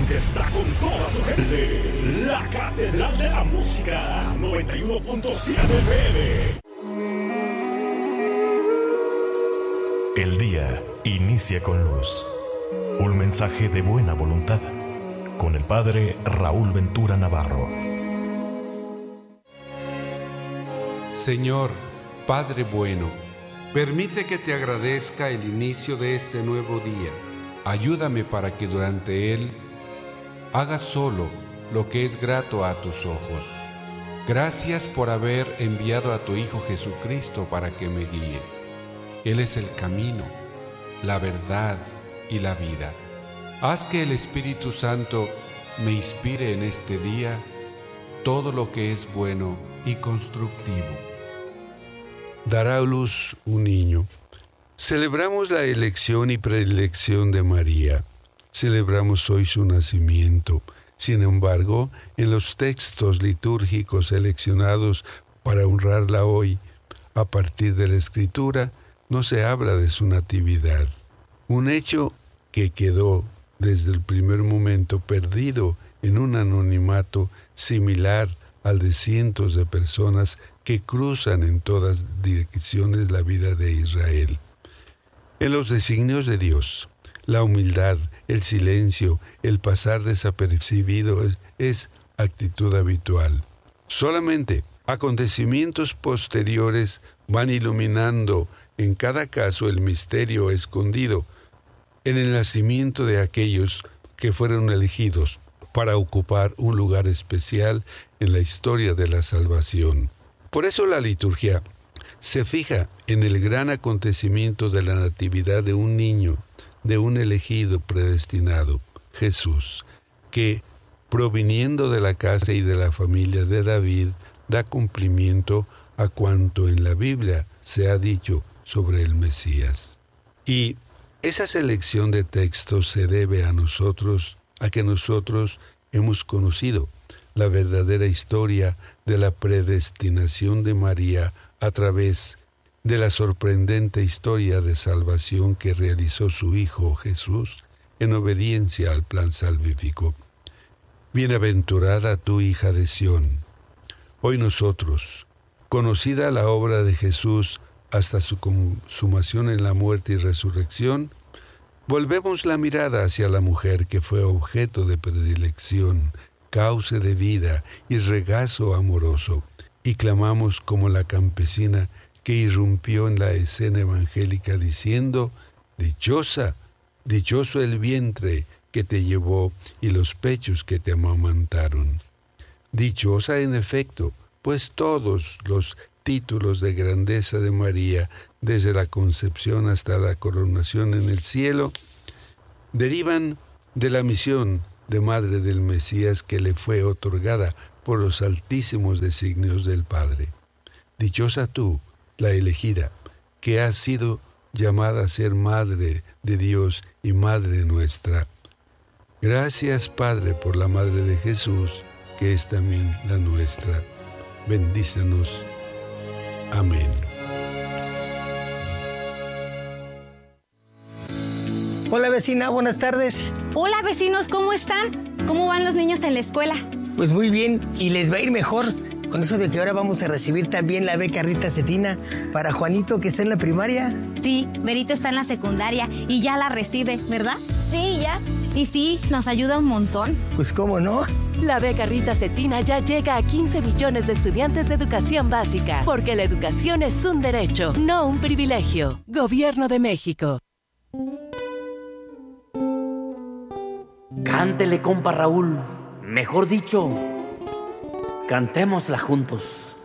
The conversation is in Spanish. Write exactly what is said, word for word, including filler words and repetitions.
que está con toda su gente. La Catedral de la Música, noventa y uno punto siete F M. El día inicia con luz. Un mensaje de buena voluntad. Con el Padre Raúl Ventura Navarro. Señor, Padre bueno, permite que te agradezca el inicio de este nuevo día. Ayúdame para que durante él haga solo lo que es grato a tus ojos. Gracias por haber enviado a tu Hijo Jesucristo para que me guíe. Él es el camino, la verdad y la vida. Haz que el Espíritu Santo me inspire en este día todo lo que es bueno y constructivo. Dará a luz un niño. Celebramos la elección y predilección de María. Celebramos hoy su nacimiento. Sin embargo, en los textos litúrgicos seleccionados para honrarla hoy, a partir de la Escritura, no se habla de su natividad. Un hecho que quedó desde el primer momento perdido en un anonimato similar al de cientos de personas que cruzan en todas direcciones la vida de Israel. En los designios de Dios, la humildad, el silencio, el pasar desapercibido es, es actitud habitual. Solamente acontecimientos posteriores van iluminando en cada caso el misterio escondido en el nacimiento de aquellos que fueron elegidos para ocupar un lugar especial en la historia de la salvación. Por eso la liturgia se fija en el gran acontecimiento de la natividad de un niño, de un elegido predestinado, Jesús, que, proviniendo de la casa y de la familia de David, da cumplimiento a cuanto en la Biblia se ha dicho sobre el Mesías. Y esa selección de textos se debe a nosotros, a que nosotros hemos conocido la verdadera historia de la predestinación de María a través de la sorprendente historia de salvación que realizó su Hijo Jesús en obediencia al plan salvífico. Bienaventurada tu hija de Sión. Hoy nosotros, conocida la obra de Jesús hasta su consumación en la muerte y resurrección, volvemos la mirada hacia la mujer que fue objeto de predilección, cauce de vida y regazo amoroso, y clamamos como la campesina que irrumpió en la escena evangélica diciendo: dichosa, dichoso el vientre que te llevó y los pechos que te amamantaron. Dichosa en efecto, pues todos los títulos de grandeza de María, desde la concepción hasta la coronación en el cielo, derivan de la misión de Madre del Mesías que le fue otorgada por los altísimos designios del Padre. Dichosa tú, la elegida, que has sido llamada a ser Madre de Dios y Madre nuestra. Gracias, Padre, por la Madre de Jesús, que es también la nuestra. Bendícenos. Amén. Hola vecina, buenas tardes. Hola vecinos, ¿cómo están? ¿Cómo van los niños en la escuela? Pues muy bien, y les va a ir mejor con eso de que ahora vamos a recibir también la beca Rita Cetina para Juanito, que está en la primaria. Sí, Berito está en la secundaria y ya la recibe, ¿verdad? Sí, ya. Y sí, nos ayuda un montón. Pues cómo no. La beca Rita Cetina ya llega a quince millones de estudiantes de educación básica, porque la educación es un derecho, no un privilegio. Gobierno de México. Cántele, compa Raúl. Mejor dicho, cantémosla juntos.